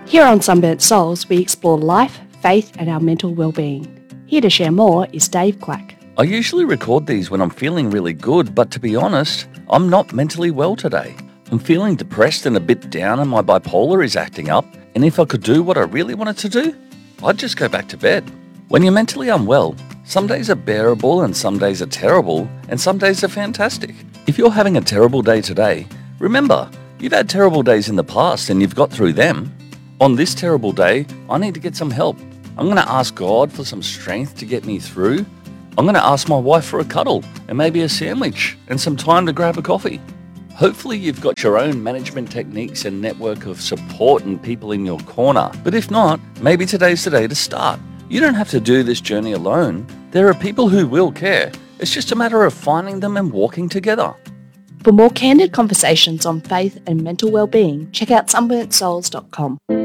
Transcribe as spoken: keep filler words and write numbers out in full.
Here on Sunburnt Souls, we explore life, faith, and our mental well-being. Here to share more is Dave Quack. I usually record these when I'm feeling really good, but to be honest, I'm not mentally well today. I'm feeling depressed and a bit down, and my bipolar is acting up, and if I could do what I really wanted to do, I'd just go back to bed. When you're mentally unwell, some days are bearable and some days are terrible, and some days are fantastic. If you're having a terrible day today, remember, you've had terrible days in the past and you've got through them. On this terrible day, I need to get some help. I'm going to ask God for some strength to get me through. I'm going to ask my wife for a cuddle and maybe a sandwich and some time to grab a coffee. Hopefully you've got your own management techniques and network of support and people in your corner. But if not, maybe today's the day to start. You don't have to do this journey alone. There are people who will care. It's just a matter of finding them and walking together. For more candid conversations on faith and mental well-being, check out sunburnt souls dot com.